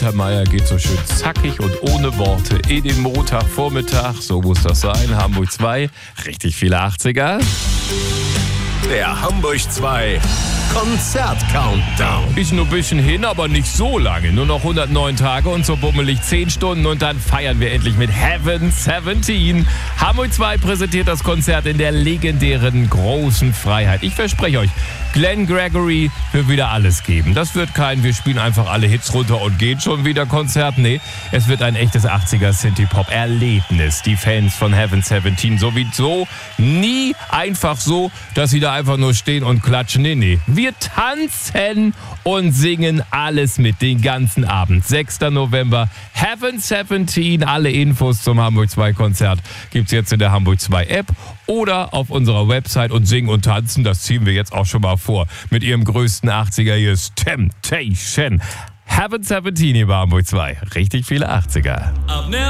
Der Meier geht so schön zackig und ohne Worte in den Montagvormittag. So muss das sein. Hamburg 2, richtig viele 80er. Der Hamburg 2 Konzert-Countdown. Ist nur ein bisschen hin, aber nicht so lange. Nur noch 109 Tage und so bummelig 10 Stunden und dann feiern wir endlich mit Heaven 17. Hamburg 2 präsentiert das Konzert in der legendären großen Freiheit. Ich verspreche euch, Glenn Gregory wird wieder alles geben. Das wird kein, wir spielen einfach alle Hits runter und geht schon wieder Konzert. Nee, es wird ein echtes 80er Synthie-Pop-Erlebnis. Die Fans von Heaven 17 sowieso nie einfach so, dass sie da einfach nur stehen und klatschen. Nee. Wir tanzen und singen alles mit den ganzen Abend. 6. November, Heaven 17. Alle Infos zum Hamburg 2 Konzert gibt's jetzt in der Hamburg 2 App oder auf unserer Website. Und singen und tanzen, das ziehen wir jetzt auch schon mal vor. Mit ihrem größten 80er, hier ist Temptation. Heaven 17 hier bei Hamburg 2. Richtig viele 80er.